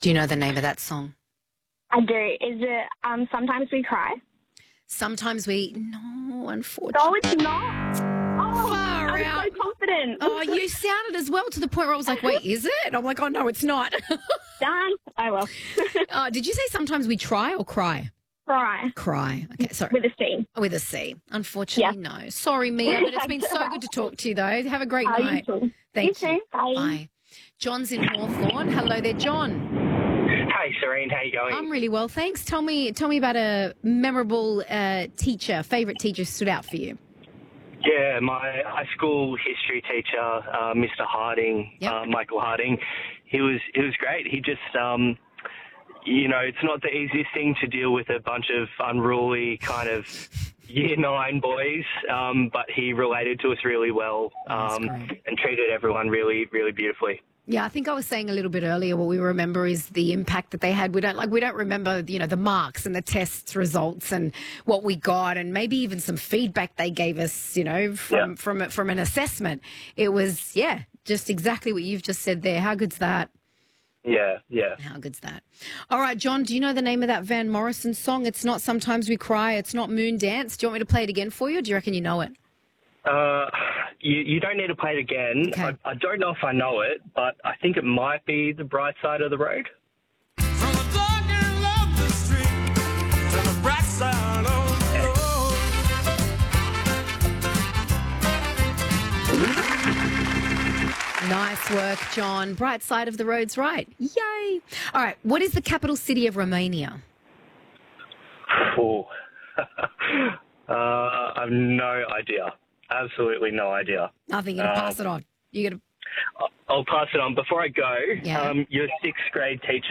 Do you know the name of that song? I do. Is it Sometimes We Cry? Sometimes no, unfortunately. No, it's not. Oh, Far I was out. so confident. Oh, you sounded as well to the point where I was like, wait, is it? And I'm like, oh, no, it's not. Darn. Oh, well. Did you say sometimes we try or cry? Cry. Cry. Okay, sorry. With a C. With a C. Unfortunately, no. Sorry, Mia, but it's been so good to talk to you, though. Have a great night. You too. Thank you. Too. Bye. Bye. John's in Hawthorne. Hello there, John. Hey, Serene, how you going? I'm really well, thanks. Tell me about a memorable teacher, favourite teacher who stood out for you. Yeah, my high school history teacher, Mr. Harding, Yep. Michael Harding, he was great. He just, it's not the easiest thing to deal with a bunch of unruly kind of Year 9 boys, but he related to us really well and treated everyone really, really beautifully. Yeah, I think I was saying a little bit earlier what we remember is the impact that they had. We don't remember, the marks and the tests results and what we got and maybe even some feedback they gave us, from an assessment. It was, just exactly what you've just said there. How good's that? Yeah. How good's that? All right, John, do you know the name of that Van Morrison song? It's not Sometimes We Cry. It's not Moon Dance. Do you want me to play it again for you, or do you reckon you know it? You don't need to play it again. Okay. I don't know if I know it, but I think it might be The Bright Side of the Road. From the dark end of the street to the bright side of the road. Nice work, John. Bright Side of the Road's right. Yay. All right, what is the capital city of Romania? Oh. I have no idea. Absolutely no idea. Nothing. You're going to pass it on. You're going to... I'll pass it on. Before I go, Yeah. your 6th grade teacher